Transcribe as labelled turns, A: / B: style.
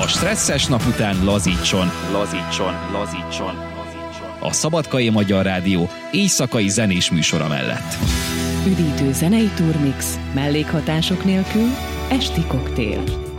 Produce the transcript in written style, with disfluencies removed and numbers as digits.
A: A stresszes nap után lazítson. A Szabadkai Magyar Rádió éjszakai zenés műsora mellett.
B: Üdítő zenei turmix, mellékhatások nélkül, esti koktél.